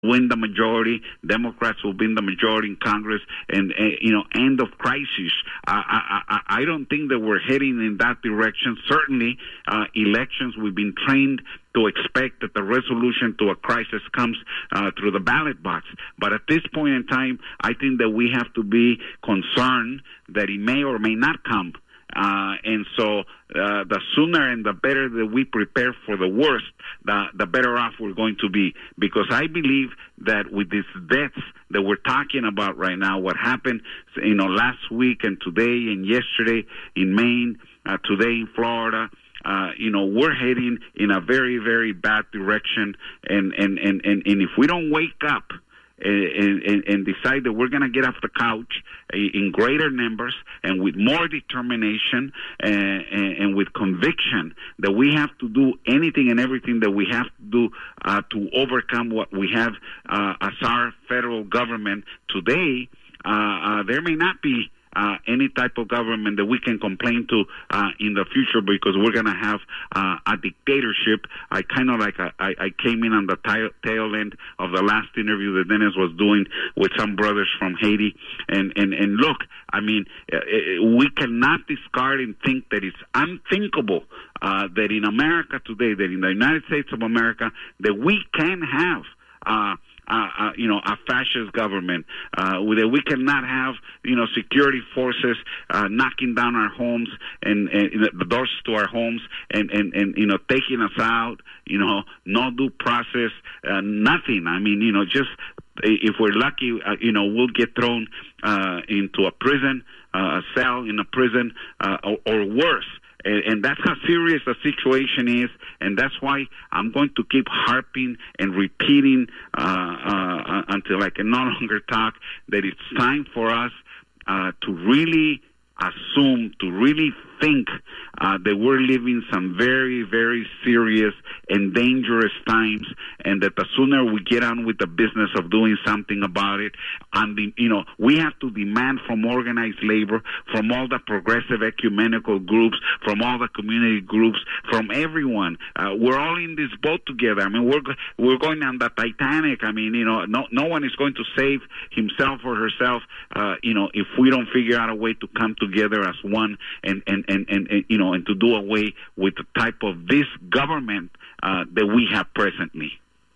win the majority. Democrats will win the majority in Congress, and end of crisis. I don't think that we're heading in that direction. Certainly, elections, we've been trained to expect that the resolution to a crisis comes through the ballot box. But at this point in time, I think that we have to be concerned that it may or may not come. And so the sooner and the better that we prepare for the worst, the better off we're going to be. Because I believe that with these deaths that we're talking about right now, what happened, last week and today and yesterday in Maine, today in Florida, we're heading in a very, very bad direction. And if we don't wake up and decide that we're going to get off the couch in greater numbers and with more determination and with conviction that we have to do anything and everything that we have to do to overcome what we have as our federal government today, there may not be any type of government that we can complain to in the future, because we're going to have a dictatorship. I came in on the tail end of the last interview that Dennis was doing with some brothers from Haiti. And look, I mean, we cannot discard and think that it's unthinkable that in America today, that in the United States of America, that we can have a fascist government, that we cannot have, security forces knocking down our homes and the doors to our homes and taking us out, no due process, nothing. I mean, just if we're lucky, we'll get thrown into a prison, a cell in a prison, or worse. And that's how serious the situation is, and that's why I'm going to keep harping and repeating until I can no longer talk, that it's time for us to really assume, to really think that we're living some very, very serious and dangerous times, and that the sooner we get on with the business of doing something about it, and we have to demand from organized labor, from all the progressive ecumenical groups, from all the community groups, from everyone. We're all in this boat together. I mean, we're going on the Titanic. I mean, no one is going to save himself or herself, if we don't figure out a way to come together as one and to do away with the type of this government that we have presently.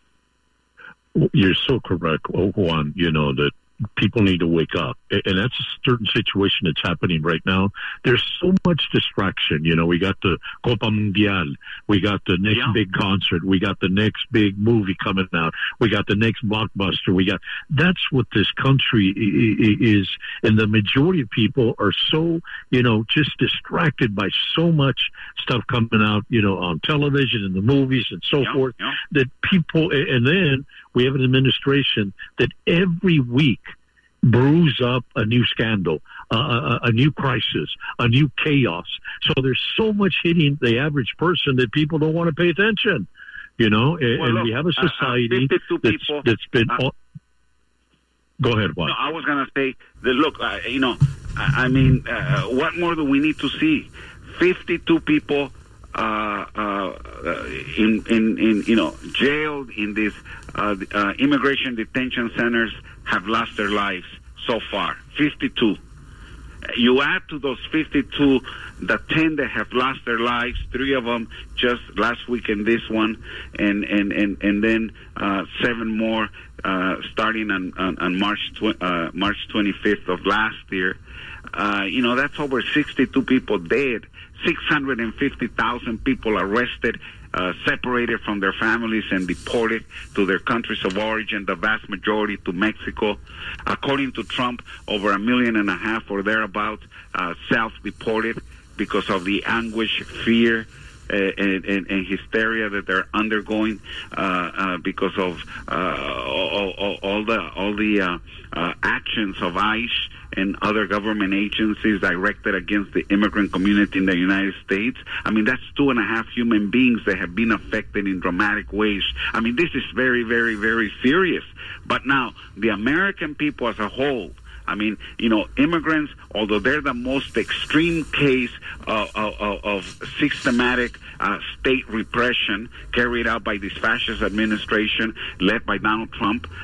You're so correct, Juan, that people need to wake up. And that's a certain situation that's happening right now. There's so much distraction. We got the Copa Mundial. We got the next big concert. We got the next big movie coming out. We got the next blockbuster. That's what this country is. And the majority of people are so, just distracted by so much stuff coming out, on television and the movies and so forth, that people, and then we have an administration that every week brews up a new scandal, a new crisis, a new chaos. So there's so much hitting the average person that people don't want to pay attention, and look, we have a society that's been... Go ahead, Juan. No, I was going to say that, look, what more do we need to see? 52 people jailed in these immigration detention centers have lost their lives so far. 52. You add to those 52 the 10 that have lost their lives, 3 of them just last week and this one, and then 7 more starting on March 25th of last year. That's over 62 people dead, 650,000 people arrested, separated from their families and deported to their countries of origin, the vast majority to Mexico. According to Trump, over 1.5 million or thereabouts self-deported because of the anguish, fear, and hysteria that they're undergoing because of all the actions of ICE and other government agencies directed against the immigrant community in the United States. I mean, that's 2.5 human beings that have been affected in dramatic ways. I mean, this is very, very, very serious. But now, the American people as a whole, I mean, immigrants, although they're the most extreme case of systematic state repression carried out by this fascist administration led by Donald Trump,